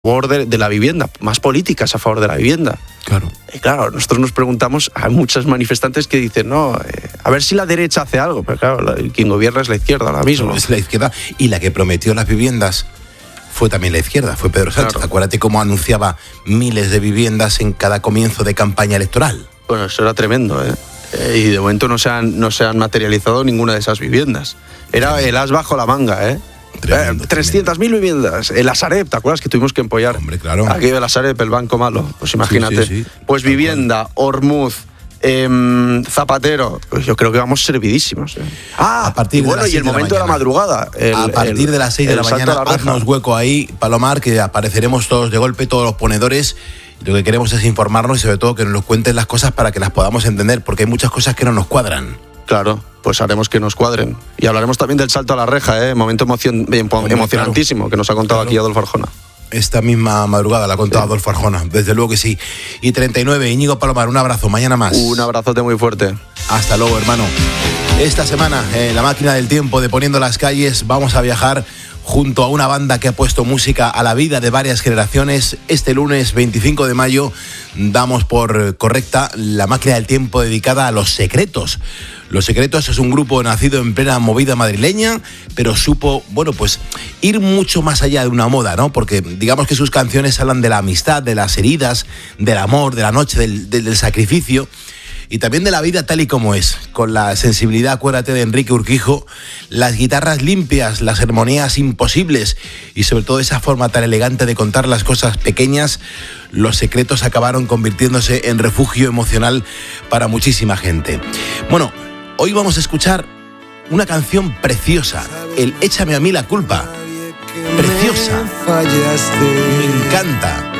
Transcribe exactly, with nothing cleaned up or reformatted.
favor de, de la vivienda, más políticas a favor de la vivienda. Claro. Y claro, nosotros nos preguntamos, hay muchos manifestantes que dicen, no, eh, a ver si la derecha hace algo, pero claro, la, quien gobierna es la izquierda ahora mismo. No, es la izquierda, y la que prometió las viviendas fue también la izquierda, fue Pedro Sánchez. Claro. Acuérdate cómo anunciaba miles de viviendas en cada comienzo de campaña electoral. Bueno, eso era tremendo, ¿eh? Eh, y de momento no se han, no se han materializado ninguna de esas viviendas. Era tremendo. El as bajo la manga, ¿eh? Tremendo, eh, trescientas mil viviendas. El Asarep, ¿te acuerdas que tuvimos que empollar? Hombre, claro. Aquí el Asarep, el banco malo. Pues imagínate. Sí, sí, sí. Pues tal vivienda, cual. Ormuz, eh, Zapatero. Pues yo creo que vamos servidísimos. ¿eh? Ah, a partir y bueno, de y el momento de la, de la madrugada. El, a partir el, de las seis de la mañana, la haznos hueco ahí, Palomar, que apareceremos todos de golpe, todos los ponedores. Lo que queremos es informarnos y sobre todo que nos los cuenten las cosas para que las podamos entender, porque hay muchas cosas que no nos cuadran. Claro, pues haremos que nos cuadren. Y hablaremos también del salto a la reja, ¿eh? Momento emocion- Hombre, emocionantísimo, claro, que nos ha contado claro. aquí Adolfo Arjona. Esta misma madrugada la ha contado sí. Adolfo Arjona, desde luego que sí. Y treinta y nueve, Íñigo Palomar, un abrazo, mañana más. Un abrazote muy fuerte. Hasta luego, hermano. Esta semana, en la máquina del tiempo de Poniendo las Calles, vamos a viajar junto a una banda que ha puesto música a la vida de varias generaciones. Este lunes veinticinco de mayo damos por correcta la máquina del tiempo dedicada a Los Secretos. Los Secretos es un grupo nacido en plena movida madrileña, pero supo, bueno, pues ir mucho más allá de una moda, ¿no? Porque digamos que sus canciones hablan de la amistad, de las heridas, del amor, de la noche, del, del, del sacrificio. Y también de la vida tal y como es, con la sensibilidad, acuérdate, de Enrique Urquijo, las guitarras limpias, las armonías imposibles y sobre todo esa forma tan elegante de contar las cosas pequeñas. Los Secretos acabaron convirtiéndose en refugio emocional para muchísima gente. Bueno, hoy vamos a escuchar una canción preciosa, el Échame a mí la culpa. Preciosa. Me encanta.